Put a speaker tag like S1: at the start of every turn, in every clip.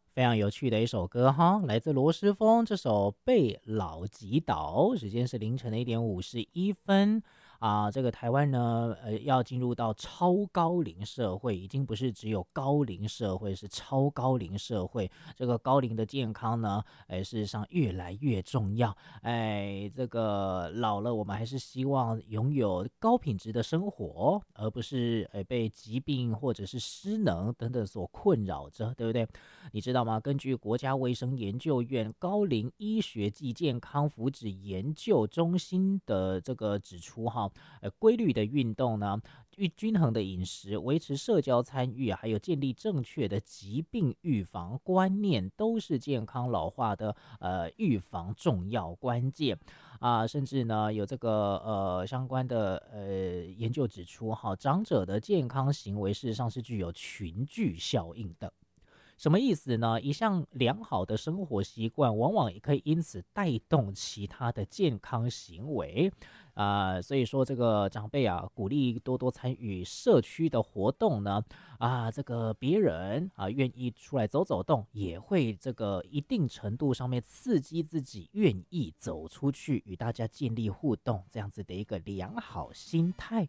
S1: 非常有趣的一首歌哈，来自罗时丰这首《被老击倒》，时间是凌晨的1:51这个台湾呢，要进入到超高龄社会，已经不是只有高龄社会，是超高龄社会。这个高龄的健康呢，事实上越来越重要。这个老了，我们还是希望拥有高品质的生活，而不是被疾病或者是失能等等所困扰着，对不对？你知道吗？根据国家卫生研究院高龄医学暨健康福祉研究中心的这个指出哈，规律的运动呢，均衡的饮食，维持社交参与，还有建立正确的疾病预防观念，都是健康老化的预防重要关键甚至呢有这个相关的研究指出哈，长者的健康行为事实上是具有群聚效应的。什么意思呢？一项良好的生活习惯，往往也可以因此带动其他的健康行为所以说这个长辈鼓励多多参与社区的活动呢，这个别人愿意出来走走动，也会这个一定程度上面刺激自己愿意走出去，与大家建立互动，这样子的一个良好心态。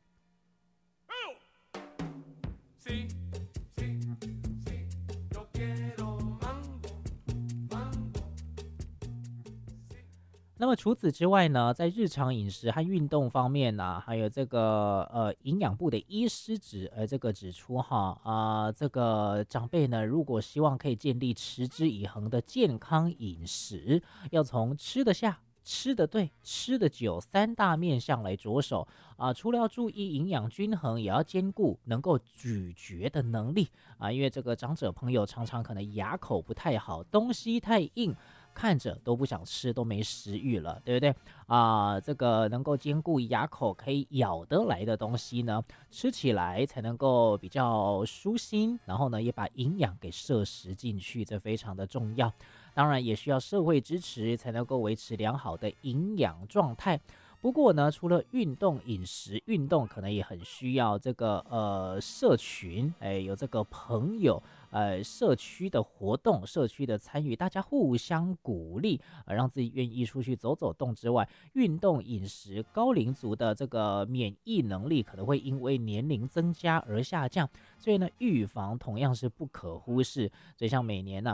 S1: 那么除此之外呢，在日常饮食和运动方面呢，还有这个营养部的医师指出哈这个长辈呢，如果希望可以建立持之以恒的健康饮食，要从吃得下、吃得对、吃得久三大面向来着手除了要注意营养均衡，也要兼顾能够咀嚼的能力因为这个长者朋友常常可能牙口不太好，东西太硬。看着都不想吃，都没食欲了，对不对这个能够兼顾牙口可以咬得来的东西呢，吃起来才能够比较舒心，然后呢也把营养给摄食进去，这非常的重要。当然也需要社会支持，才能够维持良好的营养状态。不过呢，除了运动饮食，运动可能也很需要这个社群，有这个朋友，社区的活动，社区的参与，大家互相鼓励，让自己愿意出去走走动之外，运动饮食，高龄族的这个免疫能力可能会因为年龄增加而下降，所以呢，预防同样是不可忽视。所以像每年